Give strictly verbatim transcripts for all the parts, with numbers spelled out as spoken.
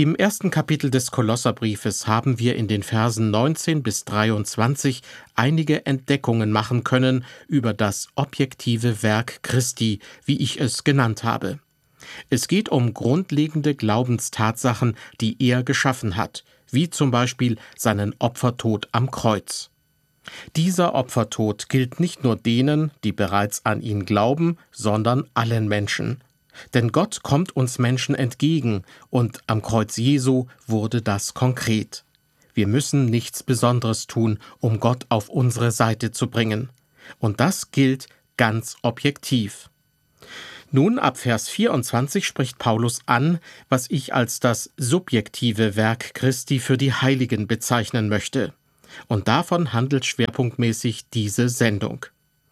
Im ersten Kapitel des Kolosserbriefes haben wir in den Versen neunzehn bis dreiundzwanzig einige Entdeckungen machen können über das objektive Werk Christi, wie ich es genannt habe. Es geht um grundlegende Glaubenstatsachen, die er geschaffen hat, wie zum Beispiel seinen Opfertod am Kreuz. Dieser Opfertod gilt nicht nur denen, die bereits an ihn glauben, sondern allen Menschen. Denn Gott kommt uns Menschen entgegen, und am Kreuz Jesu wurde das konkret. Wir müssen nichts Besonderes tun, um Gott auf unsere Seite zu bringen. Und das gilt ganz objektiv. Nun, ab Vers vierundzwanzig spricht Paulus an, was ich als das subjektive Werk Christi für die Heiligen bezeichnen möchte. Und davon handelt schwerpunktmäßig diese Sendung.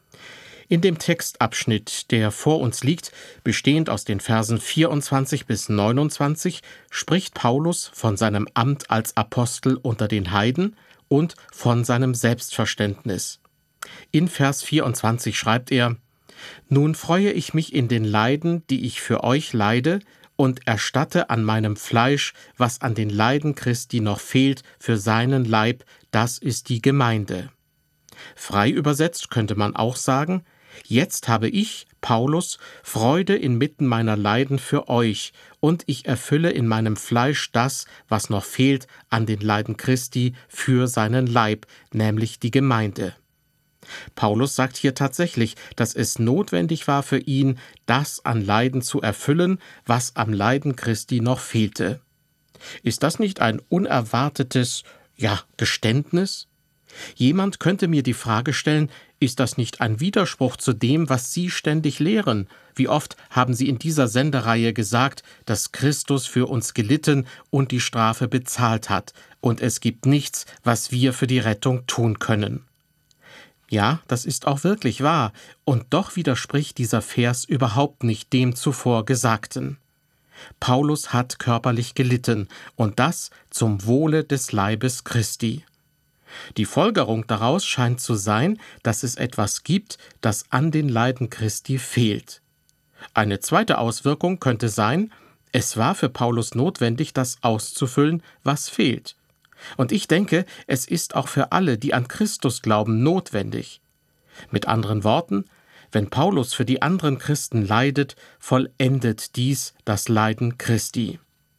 In dem Textabschnitt, der vor uns liegt, bestehend aus den Versen vierundzwanzig bis neunundzwanzig, spricht Paulus von seinem Amt als Apostel unter den Heiden und von seinem Selbstverständnis. In Vers vierundzwanzig schreibt er: »Nun freue ich mich in den Leiden, die ich für euch leide, und erstatte an meinem Fleisch, was an den Leiden Christi noch fehlt, für seinen Leib, das ist die Gemeinde.« Frei übersetzt könnte man auch sagen: Jetzt habe ich, Paulus, Freude inmitten meiner Leiden für euch, und ich erfülle in meinem Fleisch das, was noch fehlt an den Leiden Christi für seinen Leib, nämlich die Gemeinde. Paulus sagt hier tatsächlich, dass es notwendig war für ihn, das an Leiden zu erfüllen, was am Leiden Christi noch fehlte. Ist das nicht ein unerwartetes, ja, Geständnis? Jemand könnte mir die Frage stellen, ist das nicht ein Widerspruch zu dem, was Sie ständig lehren? Wie oft haben Sie in dieser Sendereihe gesagt, dass Christus für uns gelitten und die Strafe bezahlt hat, und es gibt nichts, was wir für die Rettung tun können? Ja, das ist auch wirklich wahr, und doch widerspricht dieser Vers überhaupt nicht dem zuvor Gesagten. Paulus hat körperlich gelitten, und das zum Wohle des Leibes Christi. Die Folgerung daraus scheint zu sein, dass es etwas gibt, das an den Leiden Christi fehlt. Eine zweite Auswirkung könnte sein, es war für Paulus notwendig, das auszufüllen, was fehlt. Und ich denke, es ist auch für alle, die an Christus glauben, notwendig. Mit anderen Worten, wenn Paulus für die anderen Christen leidet, vollendet dies das Leiden Christi.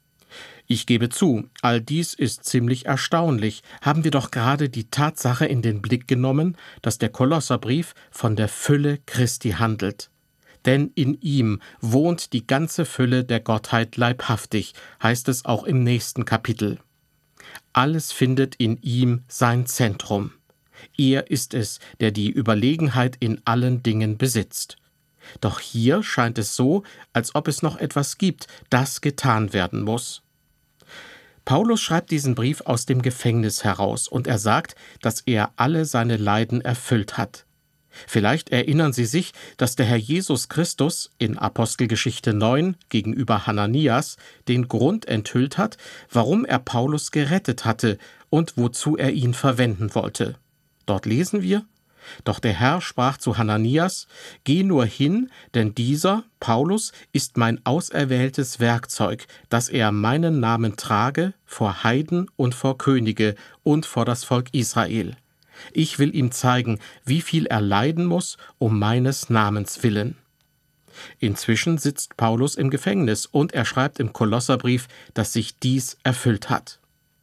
Ich gebe zu, all dies ist ziemlich erstaunlich. Haben wir doch gerade die Tatsache in den Blick genommen, dass der Kolosserbrief von der Fülle Christi handelt. Denn in ihm wohnt die ganze Fülle der Gottheit leibhaftig, heißt es auch im nächsten Kapitel. Alles findet in ihm sein Zentrum. Er ist es, der die Überlegenheit in allen Dingen besitzt. Doch hier scheint es so, als ob es noch etwas gibt, das getan werden muss. Paulus schreibt diesen Brief aus dem Gefängnis heraus, und er sagt, dass er alle seine Leiden erfüllt hat. Vielleicht erinnern Sie sich, dass der Herr Jesus Christus in Apostelgeschichte neun gegenüber Hananias den Grund enthüllt hat, warum er Paulus gerettet hatte und wozu er ihn verwenden wollte. Dort lesen wir: Doch der Herr sprach zu Hananias: Geh nur hin, denn dieser, Paulus, ist mein auserwähltes Werkzeug, dass er meinen Namen trage vor Heiden und vor Könige und vor das Volk Israel. Ich will ihm zeigen, wie viel er leiden muss, um meines Namens willen. Inzwischen sitzt Paulus im Gefängnis, und er schreibt im Kolosserbrief, dass sich dies erfüllt hat.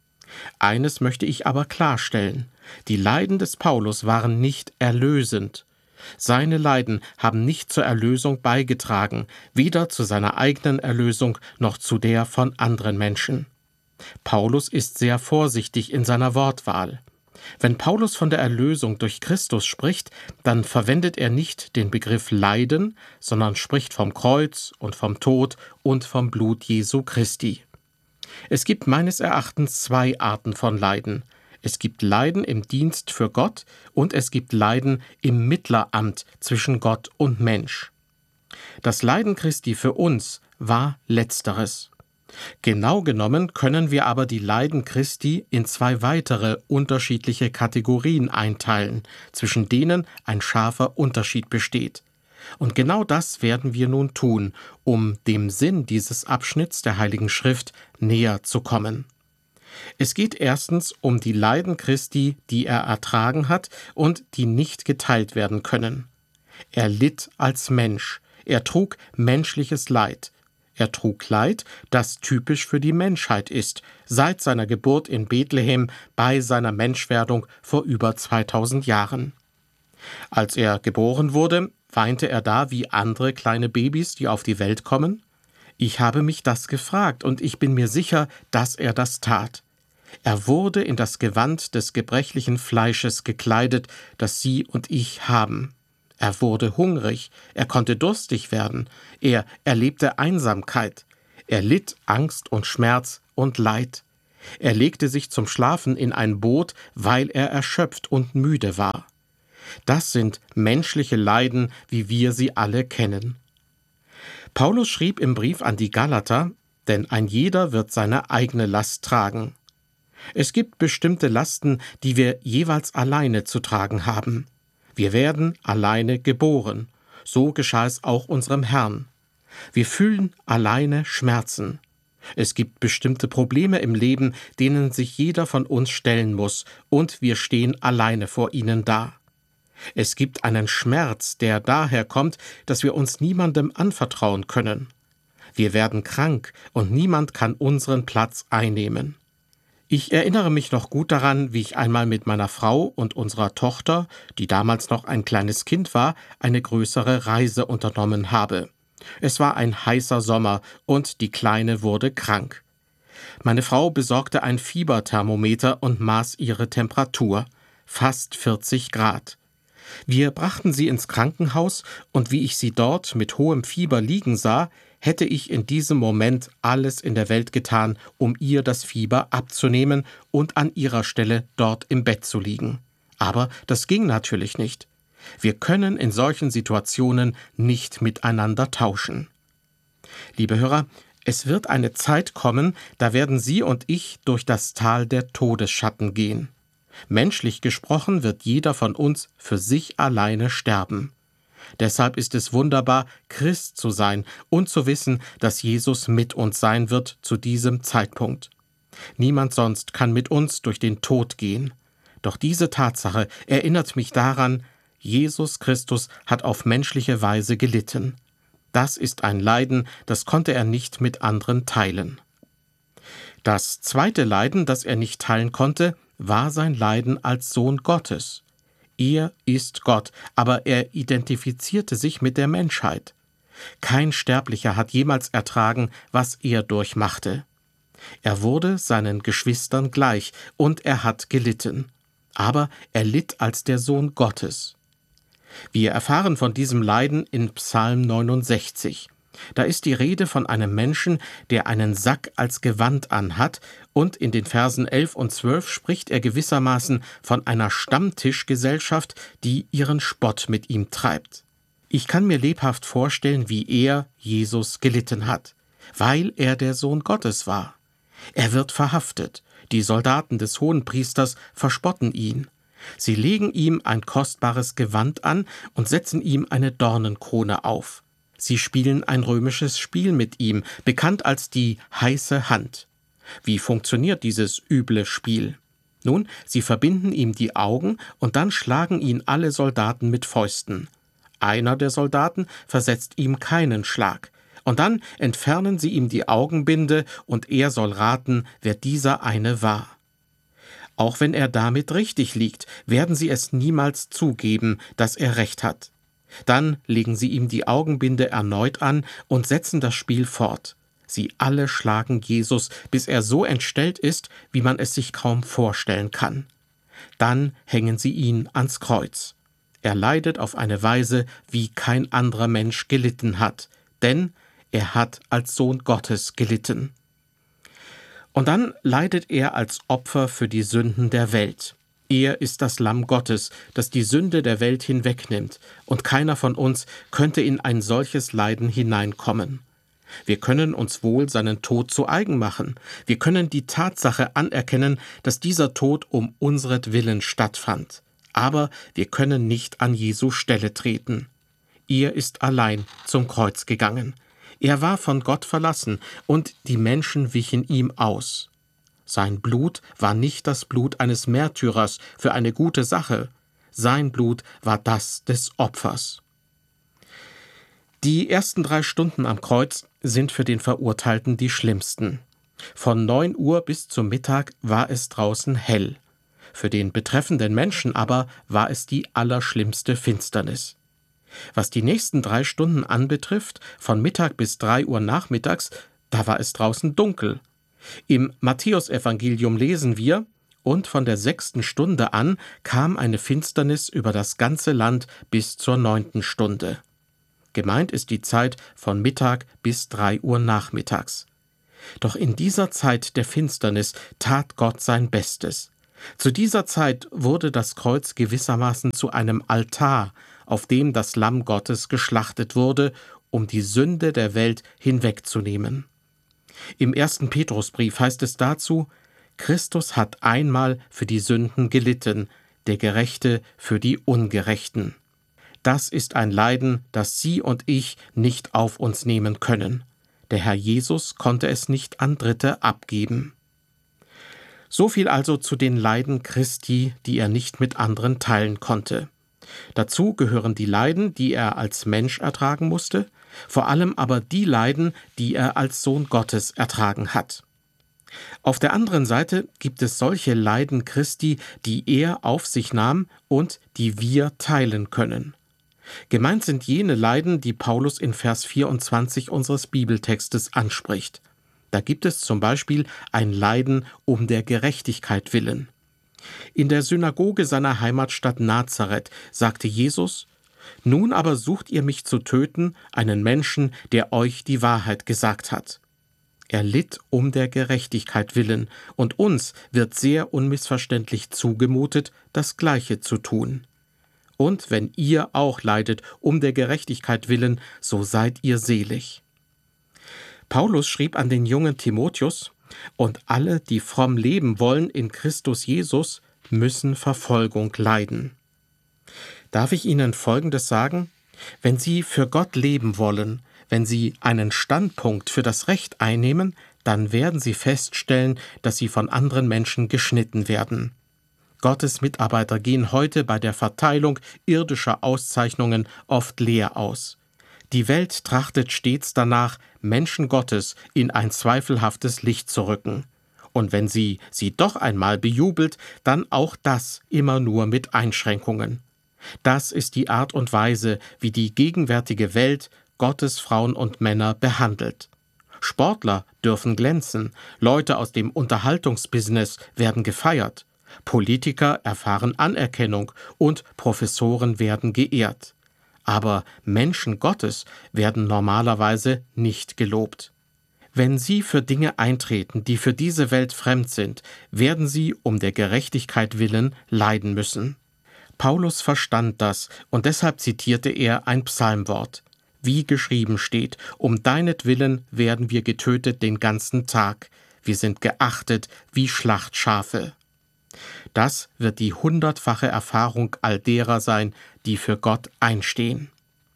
Eines möchte ich aber klarstellen: Die Leiden des Paulus waren nicht erlösend. Seine Leiden haben nicht zur Erlösung beigetragen, weder zu seiner eigenen Erlösung noch zu der von anderen Menschen. Paulus ist sehr vorsichtig in seiner Wortwahl. Wenn Paulus von der Erlösung durch Christus spricht, dann verwendet er nicht den Begriff Leiden, sondern spricht vom Kreuz und vom Tod und vom Blut Jesu Christi. Es gibt meines Erachtens zwei Arten von Leiden. Es gibt Leiden im Dienst für Gott und es gibt Leiden im Mittleramt zwischen Gott und Mensch. Das Leiden Christi für uns war Letzteres. Genau genommen können wir aber die Leiden Christi in zwei weitere unterschiedliche Kategorien einteilen, zwischen denen ein scharfer Unterschied besteht. Und genau das werden wir nun tun, um dem Sinn dieses Abschnitts der Heiligen Schrift näher zu kommen. Es geht erstens um die Leiden Christi, die er ertragen hat und die nicht geteilt werden können. Er litt als Mensch, er trug menschliches Leid. Er trug Leid, das typisch für die Menschheit ist, seit seiner Geburt in Bethlehem bei seiner Menschwerdung vor über zweitausend Jahren. Als er geboren wurde, weinte er da wie andere kleine Babys, die auf die Welt kommen? Ich habe mich das gefragt und ich bin mir sicher, dass er das tat. Er wurde in das Gewand des gebrechlichen Fleisches gekleidet, das Sie und ich haben. Er wurde hungrig, er konnte durstig werden, er erlebte Einsamkeit, er litt Angst und Schmerz und Leid. Er legte sich zum Schlafen in ein Boot, weil er erschöpft und müde war. Das sind menschliche Leiden, wie wir sie alle kennen. Paulus schrieb im Brief an die Galater, denn ein jeder wird seine eigene Last tragen. Es gibt bestimmte Lasten, die wir jeweils alleine zu tragen haben. Wir werden alleine geboren. So geschah es auch unserem Herrn. Wir fühlen alleine Schmerzen. Es gibt bestimmte Probleme im Leben, denen sich jeder von uns stellen muss, und wir stehen alleine vor ihnen da. Es gibt einen Schmerz, der daher kommt, dass wir uns niemandem anvertrauen können. Wir werden krank und niemand kann unseren Platz einnehmen. Ich erinnere mich noch gut daran, wie ich einmal mit meiner Frau und unserer Tochter, die damals noch ein kleines Kind war, eine größere Reise unternommen habe. Es war ein heißer Sommer und die Kleine wurde krank. Meine Frau besorgte ein Fieberthermometer und maß ihre Temperatur, fast vierzig Grad. Wir brachten sie ins Krankenhaus und wie ich sie dort mit hohem Fieber liegen sah, hätte ich in diesem Moment alles in der Welt getan, um ihr das Fieber abzunehmen und an ihrer Stelle dort im Bett zu liegen. Aber das ging natürlich nicht. Wir können in solchen Situationen nicht miteinander tauschen. Liebe Hörer, es wird eine Zeit kommen, da werden Sie und ich durch das Tal der Todesschatten gehen. Menschlich gesprochen wird jeder von uns für sich alleine sterben. Deshalb ist es wunderbar, Christ zu sein und zu wissen, dass Jesus mit uns sein wird zu diesem Zeitpunkt. Niemand sonst kann mit uns durch den Tod gehen. Doch diese Tatsache erinnert mich daran, Jesus Christus hat auf menschliche Weise gelitten. Das ist ein Leiden, das konnte er nicht mit anderen teilen. Das zweite Leiden, das er nicht teilen konnte, war sein Leiden als Sohn Gottes. Er ist Gott, aber er identifizierte sich mit der Menschheit. Kein Sterblicher hat jemals ertragen, was er durchmachte. Er wurde seinen Geschwistern gleich und er hat gelitten. Aber er litt als der Sohn Gottes. Wir erfahren von diesem Leiden in Psalm neunundsechzig. Da ist die Rede von einem Menschen, der einen Sack als Gewand anhat, und in den Versen elf und zwölf spricht er gewissermaßen von einer Stammtischgesellschaft, die ihren Spott mit ihm treibt. Ich kann mir lebhaft vorstellen, wie er, Jesus, gelitten hat, weil er der Sohn Gottes war. Er wird verhaftet, die Soldaten des Hohenpriesters verspotten ihn. Sie legen ihm ein kostbares Gewand an und setzen ihm eine Dornenkrone auf. Sie spielen ein römisches Spiel mit ihm, bekannt als die heiße Hand. Wie funktioniert dieses üble Spiel? Nun, sie verbinden ihm die Augen und dann schlagen ihn alle Soldaten mit Fäusten. Einer der Soldaten versetzt ihm keinen Schlag. Und dann entfernen sie ihm die Augenbinde und er soll raten, wer dieser eine war. Auch wenn er damit richtig liegt, werden sie es niemals zugeben, dass er recht hat. Dann legen sie ihm die Augenbinde erneut an und setzen das Spiel fort. Sie alle schlagen Jesus, bis er so entstellt ist, wie man es sich kaum vorstellen kann. Dann hängen sie ihn ans Kreuz. Er leidet auf eine Weise, wie kein anderer Mensch gelitten hat, denn er hat als Sohn Gottes gelitten. Und dann leidet er als Opfer für die Sünden der Welt. Er ist das Lamm Gottes, das die Sünde der Welt hinwegnimmt, und keiner von uns könnte in ein solches Leiden hineinkommen. Wir können uns wohl seinen Tod zu eigen machen. Wir können die Tatsache anerkennen, dass dieser Tod um unseretwillen stattfand. Aber wir können nicht an Jesu Stelle treten. Er ist allein zum Kreuz gegangen. Er war von Gott verlassen, und die Menschen wichen ihm aus. Sein Blut war nicht das Blut eines Märtyrers für eine gute Sache. Sein Blut war das des Opfers. Die ersten drei Stunden am Kreuz sind für den Verurteilten die schlimmsten. Von neun Uhr bis zum Mittag war es draußen hell. Für den betreffenden Menschen aber war es die allerschlimmste Finsternis. Was die nächsten drei Stunden anbetrifft, von Mittag bis drei Uhr nachmittags, da war es draußen dunkel. Im Matthäusevangelium lesen wir: Und von der sechsten Stunde an kam eine Finsternis über das ganze Land bis zur neunten Stunde. Gemeint ist die Zeit von Mittag bis drei Uhr nachmittags. Doch in dieser Zeit der Finsternis tat Gott sein Bestes. Zu dieser Zeit wurde das Kreuz gewissermaßen zu einem Altar, auf dem das Lamm Gottes geschlachtet wurde, um die Sünde der Welt hinwegzunehmen. Im ersten Petrusbrief heißt es dazu: Christus hat einmal für die Sünden gelitten, der Gerechte für die Ungerechten. Das ist ein Leiden, das Sie und ich nicht auf uns nehmen können. Der Herr Jesus konnte es nicht an Dritte abgeben. So viel also zu den Leiden Christi, die er nicht mit anderen teilen konnte. Dazu gehören die Leiden, die er als Mensch ertragen musste, vor allem aber die Leiden, die er als Sohn Gottes ertragen hat. Auf der anderen Seite gibt es solche Leiden Christi, die er auf sich nahm und die wir teilen können. Gemeint sind jene Leiden, die Paulus in Vers vierundzwanzig unseres Bibeltextes anspricht. Da gibt es zum Beispiel ein Leiden um der Gerechtigkeit willen. In der Synagoge seiner Heimatstadt Nazareth sagte Jesus: Nun aber sucht ihr mich zu töten, einen Menschen, der euch die Wahrheit gesagt hat. Er litt um der Gerechtigkeit willen, und uns wird sehr unmissverständlich zugemutet, das Gleiche zu tun. Und wenn ihr auch leidet um der Gerechtigkeit willen, so seid ihr selig. Paulus schrieb an den jungen Timotheus: Und alle, die fromm leben wollen in Christus Jesus, müssen Verfolgung leiden. Darf ich Ihnen Folgendes sagen? Wenn Sie für Gott leben wollen, wenn Sie einen Standpunkt für das Recht einnehmen, dann werden Sie feststellen, dass Sie von anderen Menschen geschnitten werden. Gottes Mitarbeiter gehen heute bei der Verteilung irdischer Auszeichnungen oft leer aus. Die Welt trachtet stets danach, Menschen Gottes in ein zweifelhaftes Licht zu rücken. Und wenn sie sie doch einmal bejubelt, dann auch das immer nur mit Einschränkungen. Das ist die Art und Weise, wie die gegenwärtige Welt Gottes Frauen und Männer behandelt. Sportler dürfen glänzen, Leute aus dem Unterhaltungsbusiness werden gefeiert, Politiker erfahren Anerkennung und Professoren werden geehrt. Aber Menschen Gottes werden normalerweise nicht gelobt. Wenn sie für Dinge eintreten, die für diese Welt fremd sind, werden sie um der Gerechtigkeit willen leiden müssen. Paulus verstand das, und deshalb zitierte er ein Psalmwort. Wie geschrieben steht: Um deinetwillen werden wir getötet den ganzen Tag. Wir sind geachtet wie Schlachtschafe. Das wird die hundertfache Erfahrung all derer sein, die für Gott einstehen.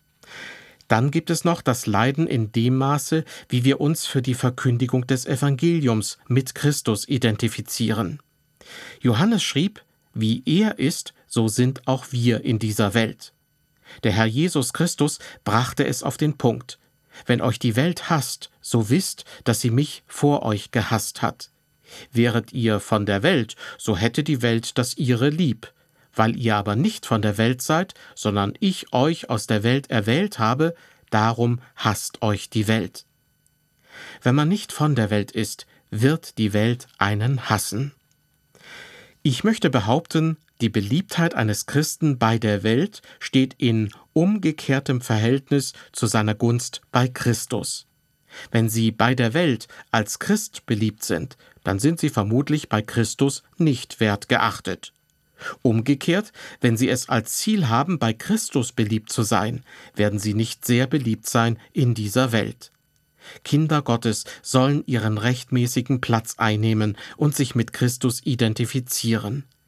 Dann gibt es noch das Leiden in dem Maße, wie wir uns für die Verkündigung des Evangeliums mit Christus identifizieren. Johannes schrieb: Wie er ist, so sind auch wir in dieser Welt. Der Herr Jesus Christus brachte es auf den Punkt: Wenn euch die Welt hasst, so wisst, dass sie mich vor euch gehasst hat. Wäret ihr von der Welt, so hätte die Welt das ihre lieb. Weil ihr aber nicht von der Welt seid, sondern ich euch aus der Welt erwählt habe, darum hasst euch die Welt. Wenn man nicht von der Welt ist, wird die Welt einen hassen. Ich möchte behaupten, die Beliebtheit eines Christen bei der Welt steht in umgekehrtem Verhältnis zu seiner Gunst bei Christus. Wenn Sie bei der Welt als Christ beliebt sind, dann sind Sie vermutlich bei Christus nicht wert geachtet. Umgekehrt, wenn Sie es als Ziel haben, bei Christus beliebt zu sein, werden Sie nicht sehr beliebt sein in dieser Welt. Kinder Gottes sollen ihren rechtmäßigen Platz einnehmen und sich mit Christus identifizieren.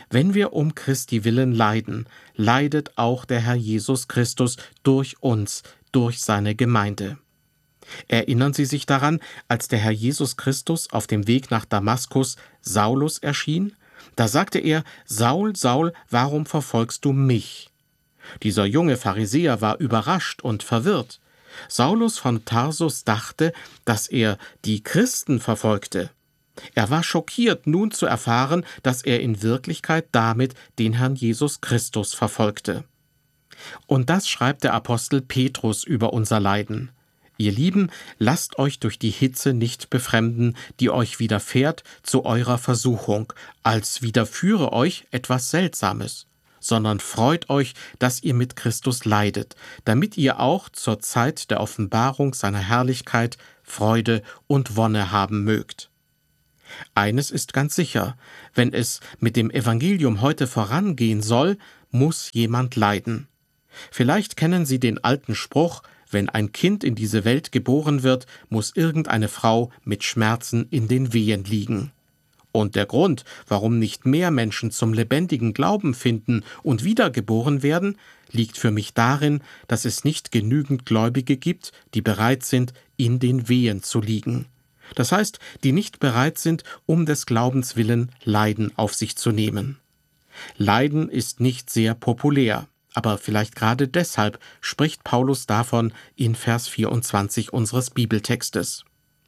Wenn wir um Christi willen leiden, leidet auch der Herr Jesus Christus durch uns, durch seine Gemeinde. Erinnern Sie sich daran, als der Herr Jesus Christus auf dem Weg nach Damaskus Saulus erschien? Da sagte er: »Saul, Saul, warum verfolgst du mich?« Dieser junge Pharisäer war überrascht und verwirrt. Saulus von Tarsus dachte, dass er die Christen verfolgte. Er war schockiert, nun zu erfahren, dass er in Wirklichkeit damit den Herrn Jesus Christus verfolgte. Und das schreibt der Apostel Petrus über unser Leiden. Ihr Lieben, lasst euch durch die Hitze nicht befremden, die euch widerfährt zu eurer Versuchung, als widerführe euch etwas Seltsames, sondern freut euch, dass ihr mit Christus leidet, damit ihr auch zur Zeit der Offenbarung seiner Herrlichkeit Freude und Wonne haben mögt. Eines ist ganz sicher: Wenn es mit dem Evangelium heute vorangehen soll, muss jemand leiden. Vielleicht kennen Sie den alten Spruch: Wenn ein Kind in diese Welt geboren wird, muss irgendeine Frau mit Schmerzen in den Wehen liegen. Und der Grund, warum nicht mehr Menschen zum lebendigen Glauben finden und wiedergeboren werden, liegt für mich darin, dass es nicht genügend Gläubige gibt, die bereit sind, in den Wehen zu liegen. Das heißt, die nicht bereit sind, um des Glaubens willen Leiden auf sich zu nehmen. Leiden ist nicht sehr populär, aber vielleicht gerade deshalb spricht Paulus davon in Vers vierundzwanzig unseres Bibeltextes.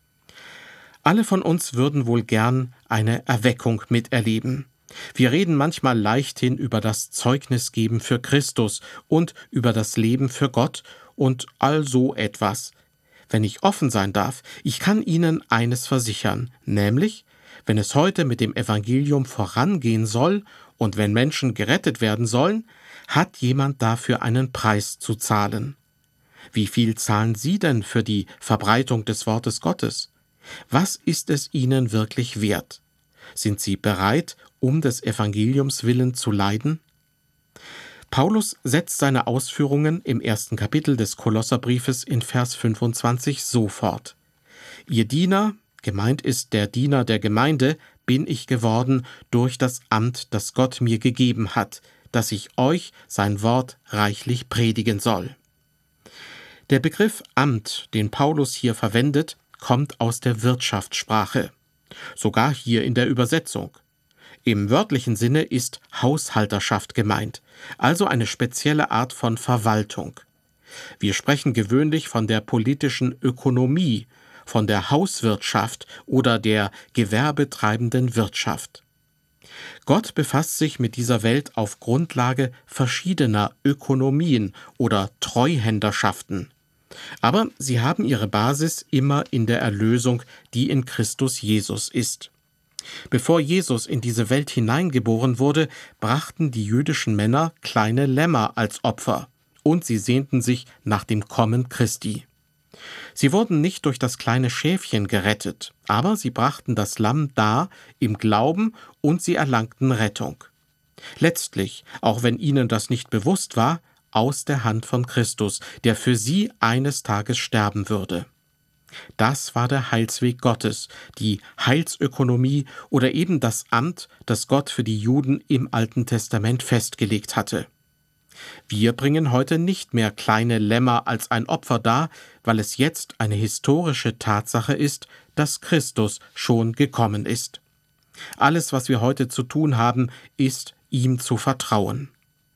Alle von uns würden wohl gern eine Erweckung miterleben. Wir reden manchmal leichthin über das Zeugnisgeben für Christus und über das Leben für Gott und all so etwas. Wenn ich offen sein darf, ich kann Ihnen eines versichern, nämlich, wenn es heute mit dem Evangelium vorangehen soll und wenn Menschen gerettet werden sollen, hat jemand dafür einen Preis zu zahlen. Wie viel zahlen Sie denn für die Verbreitung des Wortes Gottes? Was ist es Ihnen wirklich wert? Sind Sie bereit, um des Evangeliums willen zu leiden? Paulus setzt seine Ausführungen im ersten Kapitel des Kolosserbriefes in Vers fünfundzwanzig so fort: Ihr Diener, gemeint ist der Diener der Gemeinde, bin ich geworden durch das Amt, das Gott mir gegeben hat, dass ich euch sein Wort reichlich predigen soll. Der Begriff Amt, den Paulus hier verwendet, kommt aus der Wirtschaftssprache, sogar hier in der Übersetzung. Im wörtlichen Sinne ist Haushalterschaft gemeint, also eine spezielle Art von Verwaltung. Wir sprechen gewöhnlich von der politischen Ökonomie, von der Hauswirtschaft oder der gewerbetreibenden Wirtschaft. Gott befasst sich mit dieser Welt auf Grundlage verschiedener Ökonomien oder Treuhänderschaften. Aber sie haben ihre Basis immer in der Erlösung, die in Christus Jesus ist. Bevor Jesus in diese Welt hineingeboren wurde, brachten die jüdischen Männer kleine Lämmer als Opfer, und sie sehnten sich nach dem Kommen Christi. Sie wurden nicht durch das kleine Schäfchen gerettet, aber sie brachten das Lamm dar im Glauben und sie erlangten Rettung. Letztlich, auch wenn ihnen das nicht bewusst war, aus der Hand von Christus, der für sie eines Tages sterben würde. Das war der Heilsweg Gottes, die Heilsökonomie oder eben das Amt, das Gott für die Juden im Alten Testament festgelegt hatte. Wir bringen heute nicht mehr kleine Lämmer als ein Opfer dar, weil es jetzt eine historische Tatsache ist, dass Christus schon gekommen ist. Alles, was wir heute zu tun haben, ist, ihm zu vertrauen.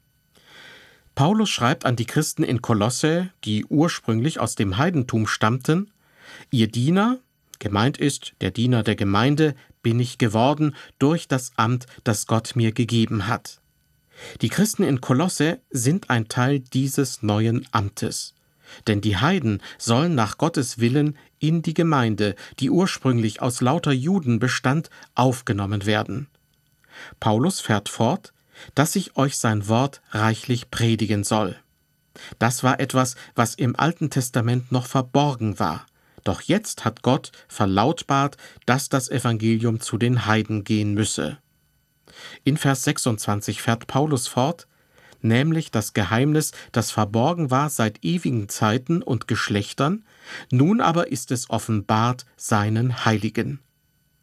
Paulus schreibt an die Christen in Kolosse, die ursprünglich aus dem Heidentum stammten: Ihr Diener, gemeint ist der Diener der Gemeinde, bin ich geworden durch das Amt, das Gott mir gegeben hat. Die Christen in Kolosse sind ein Teil dieses neuen Amtes. Denn die Heiden sollen nach Gottes Willen in die Gemeinde, die ursprünglich aus lauter Juden bestand, aufgenommen werden. Paulus fährt fort, dass ich euch sein Wort reichlich predigen soll. Das war etwas, was im Alten Testament noch verborgen war. Doch jetzt hat Gott verlautbart, dass das Evangelium zu den Heiden gehen müsse. In Vers sechsundzwanzig fährt Paulus fort, nämlich das Geheimnis, das verborgen war seit ewigen Zeiten und Geschlechtern, nun aber ist es offenbart seinen Heiligen.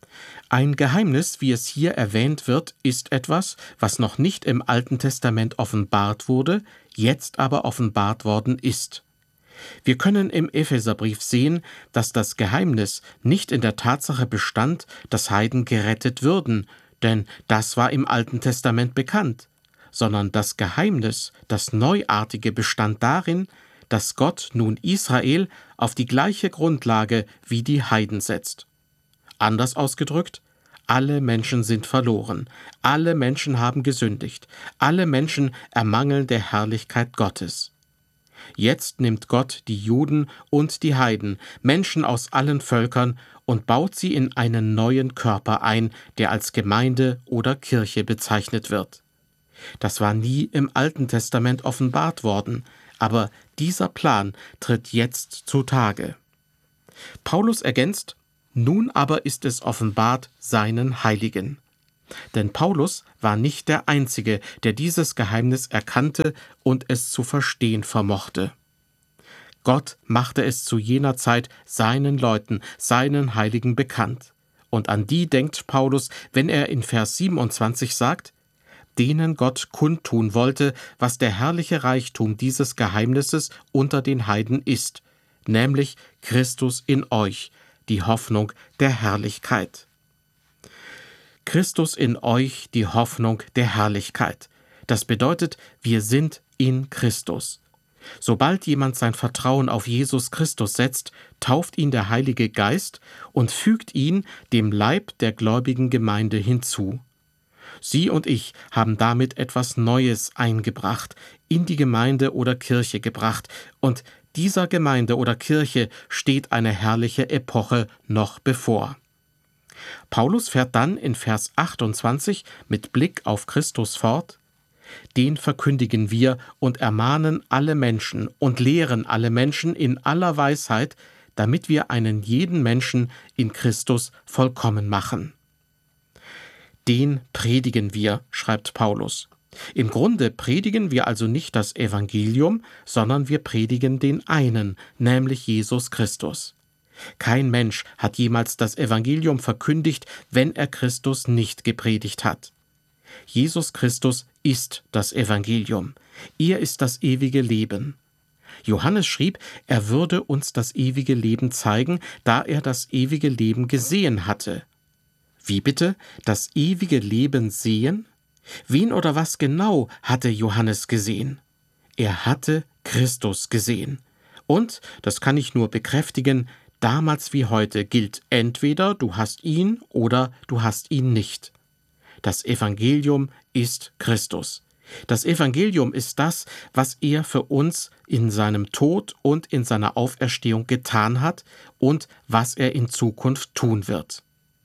Ein Geheimnis, wie es hier erwähnt wird, ist etwas, was noch nicht im Alten Testament offenbart wurde, jetzt aber offenbart worden ist. Wir können im Epheserbrief sehen, dass das Geheimnis nicht in der Tatsache bestand, dass Heiden gerettet würden, denn das war im Alten Testament bekannt, sondern das Geheimnis, das Neuartige, bestand darin, dass Gott nun Israel auf die gleiche Grundlage wie die Heiden setzt. Anders ausgedrückt, alle Menschen sind verloren, alle Menschen haben gesündigt, alle Menschen ermangeln der Herrlichkeit Gottes. Jetzt nimmt Gott die Juden und die Heiden, Menschen aus allen Völkern, und baut sie in einen neuen Körper ein, der als Gemeinde oder Kirche bezeichnet wird. Das war nie im Alten Testament offenbart worden, aber dieser Plan tritt jetzt zutage. Paulus ergänzt: Nun aber ist es offenbart seinen Heiligen. Denn Paulus war nicht der Einzige, der dieses Geheimnis erkannte und es zu verstehen vermochte. Gott machte es zu jener Zeit seinen Leuten, seinen Heiligen bekannt. Und an die denkt Paulus, wenn er in Vers siebenundzwanzig sagt: denen Gott kundtun wollte, was der herrliche Reichtum dieses Geheimnisses unter den Heiden ist, nämlich Christus in euch, die Hoffnung der Herrlichkeit. Christus in euch, die Hoffnung der Herrlichkeit. Das bedeutet, wir sind in Christus. Sobald jemand sein Vertrauen auf Jesus Christus setzt, tauft ihn der Heilige Geist und fügt ihn dem Leib der gläubigen Gemeinde hinzu. Sie und ich haben damit etwas Neues eingebracht, in die Gemeinde oder Kirche gebracht, und dieser Gemeinde oder Kirche steht eine herrliche Epoche noch bevor. Paulus fährt dann in Vers achtundzwanzig mit Blick auf Christus fort: Den verkündigen wir und ermahnen alle Menschen und lehren alle Menschen in aller Weisheit, damit wir einen jeden Menschen in Christus vollkommen machen. Den predigen wir, schreibt Paulus. Im Grunde predigen wir also nicht das Evangelium, sondern wir predigen den einen, nämlich Jesus Christus. Kein Mensch hat jemals das Evangelium verkündigt, wenn er Christus nicht gepredigt hat. Jesus Christus ist das Evangelium. Er ist das ewige Leben. Johannes schrieb, er würde uns das ewige Leben zeigen, da er das ewige Leben gesehen hatte. Wie bitte? Das ewige Leben sehen? Wen oder was genau hatte Johannes gesehen? Er hatte Christus gesehen. Und, das kann ich nur bekräftigen, damals wie heute gilt entweder du hast ihn oder du hast ihn nicht. Das Evangelium ist Christus. Das Evangelium ist das, was er für uns in seinem Tod und in seiner Auferstehung getan hat und was er in Zukunft tun wird.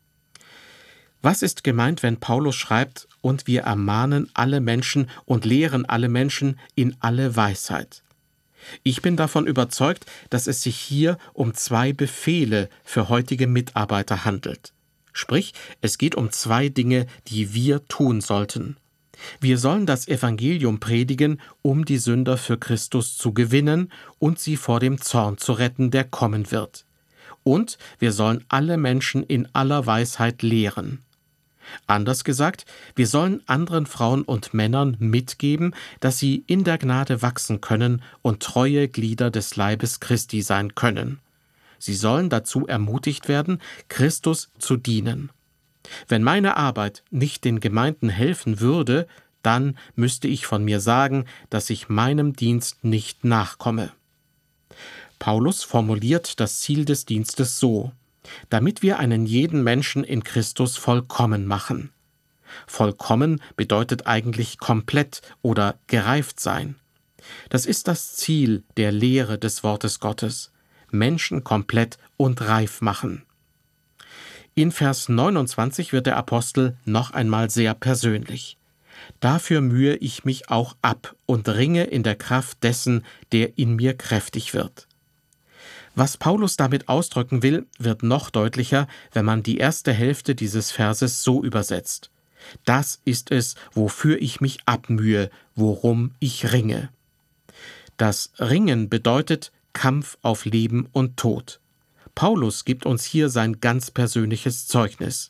Was ist gemeint, wenn Paulus schreibt, und wir ermahnen alle Menschen und lehren alle Menschen in alle Weisheit? Ich bin davon überzeugt, dass es sich hier um zwei Befehle für heutige Mitarbeiter handelt. Sprich, es geht um zwei Dinge, die wir tun sollten. Wir sollen das Evangelium predigen, um die Sünder für Christus zu gewinnen und sie vor dem Zorn zu retten, der kommen wird. Und wir sollen alle Menschen in aller Weisheit lehren. Anders gesagt, wir sollen anderen Frauen und Männern mitgeben, dass sie in der Gnade wachsen können und treue Glieder des Leibes Christi sein können. Sie sollen dazu ermutigt werden, Christus zu dienen. Wenn meine Arbeit nicht den Gemeinden helfen würde, dann müsste ich von mir sagen, dass ich meinem Dienst nicht nachkomme. Paulus formuliert das Ziel des Dienstes so: damit wir einen jeden Menschen in Christus vollkommen machen. Vollkommen bedeutet eigentlich komplett oder gereift sein. Das ist das Ziel der Lehre des Wortes Gottes: Menschen komplett und reif machen. In Vers neunundzwanzig wird der Apostel noch einmal sehr persönlich. Dafür mühe ich mich auch ab und ringe in der Kraft dessen, der in mir kräftig wird. Was Paulus damit ausdrücken will, wird noch deutlicher, wenn man die erste Hälfte dieses Verses so übersetzt: Das ist es, wofür ich mich abmühe, worum ich ringe. Das Ringen bedeutet Kampf auf Leben und Tod. Paulus gibt uns hier sein ganz persönliches Zeugnis.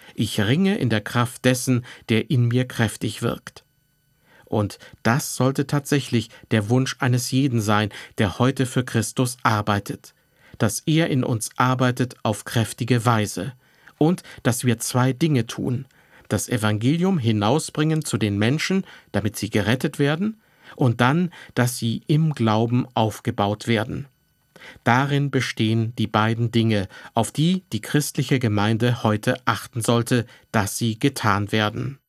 Ich ringe in der Kraft dessen, der in mir kräftig wirkt. Und das sollte tatsächlich der Wunsch eines jeden sein, der heute für Christus arbeitet, dass er in uns arbeitet auf kräftige Weise und dass wir zwei Dinge tun: das Evangelium hinausbringen zu den Menschen, damit sie gerettet werden, und dann, dass sie im Glauben aufgebaut werden. Darin bestehen die beiden Dinge, auf die die christliche Gemeinde heute achten sollte, dass sie getan werden.